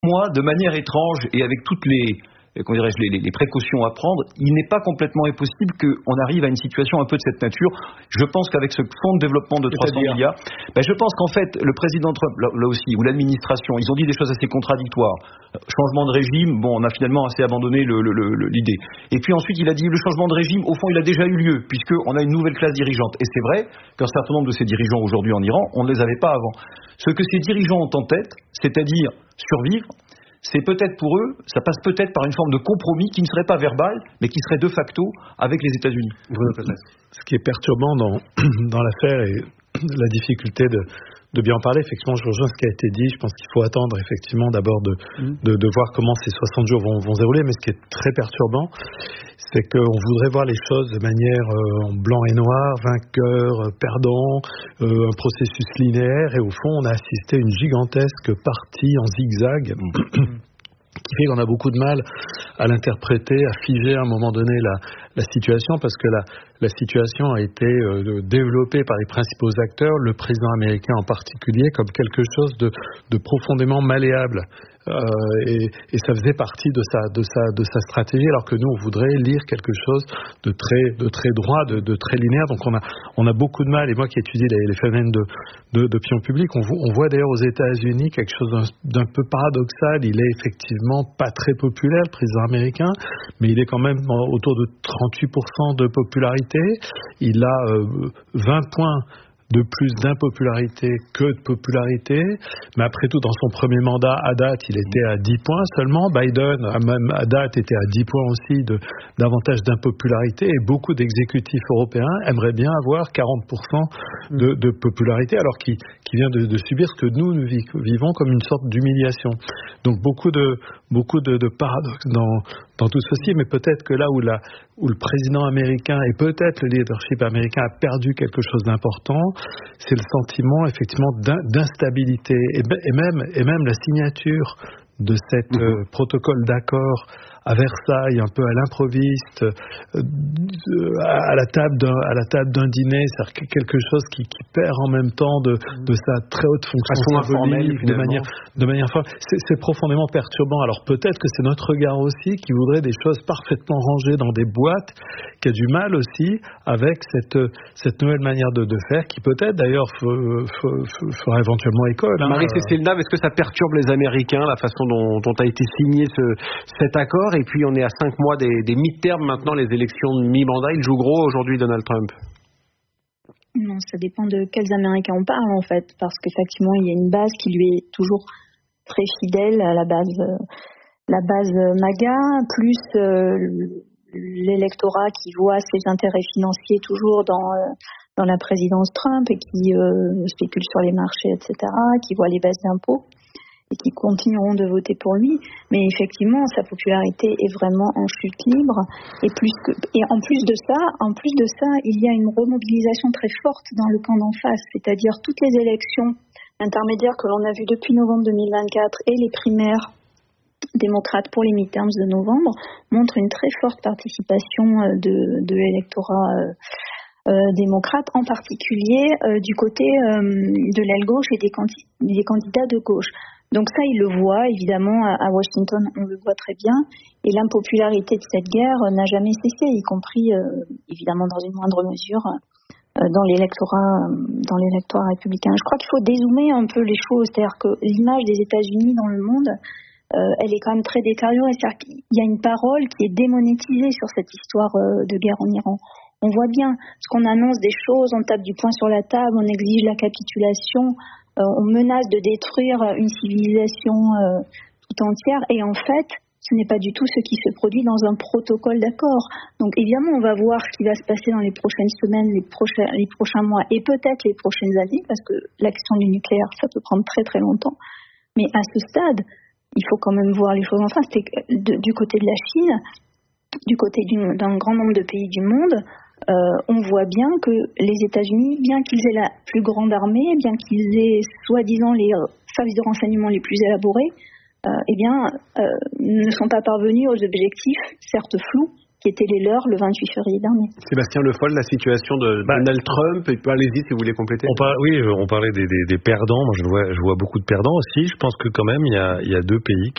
Moi, de manière étrange et avec toutes les précautions à prendre, il n'est pas complètement impossible qu'on arrive à une situation un peu de cette nature. Je pense qu'avec ce fonds de développement de 300 milliards, je pense qu'en fait, le président Trump, là aussi, ou l'administration, ils ont dit des choses assez contradictoires. Changement de régime, on a finalement assez abandonné l'idée. Et puis ensuite, il a dit le changement de régime, au fond, il a déjà eu lieu, puisqu'on a une nouvelle classe dirigeante. Et c'est vrai qu'un certain nombre de ces dirigeants aujourd'hui en Iran, on ne les avait pas avant. Ce que ces dirigeants ont en tête, c'est-à-dire survivre, c'est peut-être pour eux, ça passe peut-être par une forme de compromis qui ne serait pas verbal, mais qui serait de facto avec les États-Unis. Ce qui est perturbant dans l'affaire et la difficulté de bien en parler, effectivement, je rejoins ce qui a été dit. Je pense qu'il faut attendre effectivement d'abord de voir comment ces 60 jours vont se dérouler. Mais ce qui est très perturbant, c'est qu'on voudrait voir les choses de manière en blanc et noir, vainqueur, perdant, un processus linéaire. Et au fond, on a assisté à une gigantesque partie en zigzag qui fait qu'on a beaucoup de mal à l'interpréter, à figer à un moment donné la situation, parce que la situation a été développée par les principaux acteurs, le président américain en particulier, comme quelque chose de profondément malléable. Et ça faisait partie de sa stratégie, alors que nous on voudrait lire quelque chose de très droit, de très linéaire. Donc on a beaucoup de mal. Et moi qui étudie les phénomènes d'opinion publique, on voit d'ailleurs aux États-Unis quelque chose d'un peu paradoxal. Il est effectivement pas très populaire, le président américain, mais il est quand même autour de 38% de popularité. Il a 20 points de plus d'impopularité que de popularité, mais après tout, dans son premier mandat, à date, il était à 10 points seulement. Biden, même à date, était à 10 points aussi davantage d'impopularité, et beaucoup d'exécutifs européens aimeraient bien avoir 40% de popularité, alors qu'il vient de subir ce que nous vivons comme une sorte d'humiliation. Donc beaucoup de paradoxes dans tout ceci, mais peut-être que là où le président américain et peut-être le leadership américain a perdu quelque chose d'important, c'est le sentiment effectivement d'instabilité et même la signature de cet protocole d'accord à Versailles, un peu à l'improviste, à la table d'un dîner, c'est quelque chose qui perd en même temps de sa très haute fonction symbolique, de manière forte. C'est profondément perturbant. Alors peut-être que c'est notre regard aussi qui voudrait des choses parfaitement rangées dans des boîtes, qui a du mal aussi avec cette nouvelle manière de faire, qui peut-être d'ailleurs fera éventuellement école. Marie-Cécile Nave, est-ce que ça perturbe les Américains, la façon dont a été signé cet accord? Et puis on est à 5 mois des mi-termes maintenant, les élections de mi-mandat. Il joue gros aujourd'hui, Donald Trump. Non, ça dépend de quels Américains on parle en fait, parce qu'effectivement il y a une base qui lui est toujours très fidèle, à la base MAGA, plus l'électorat qui voit ses intérêts financiers toujours dans la présidence Trump et qui spécule sur les marchés, etc., qui voit les baisses d'impôts et qui continueront de voter pour lui. Mais effectivement, sa popularité est vraiment en chute libre. Et en plus de ça, il y a une remobilisation très forte dans le camp d'en face. C'est-à-dire toutes les élections intermédiaires que l'on a vues depuis novembre 2024 et les primaires démocrates pour les midterms de novembre montrent une très forte participation de l'électorat démocrate, en particulier du côté de l'aile gauche et des candidats de gauche. Donc ça, il le voit, évidemment, à Washington, on le voit très bien. Et l'impopularité de cette guerre n'a jamais cessé, y compris, évidemment, dans une moindre mesure, dans l'électorat républicain. Je crois qu'il faut dézoomer un peu les choses. C'est-à-dire que l'image des États-Unis dans le monde, elle est quand même très détériorée. C'est-à-dire qu'il y a une parole qui est démonétisée sur cette histoire de guerre en Iran. On voit bien, ce qu'on annonce des choses, on tape du poing sur la table, on exige la capitulation, on menace de détruire une civilisation tout entière, et en fait, ce n'est pas du tout ce qui se produit dans un protocole d'accord. Donc évidemment, on va voir ce qui va se passer dans les prochaines semaines, les prochains mois, et peut-être les prochaines années, parce que la question du nucléaire, ça peut prendre très très longtemps. Mais à ce stade, il faut quand même voir les choses en face. Du côté de la Chine, du côté d'un grand nombre de pays du monde, on voit bien que les États-Unis, bien qu'ils aient la plus grande armée, bien qu'ils aient soi-disant les services de renseignement les plus élaborés, ne sont pas parvenus aux objectifs, certes flous, qui étaient les leurs le 28 février dernier. Sébastien Le Foll, la situation de Donald Trump, et allez-y si vous voulez compléter. On parlait des perdants. Moi, je vois beaucoup de perdants aussi. Je pense que quand même, il y a deux pays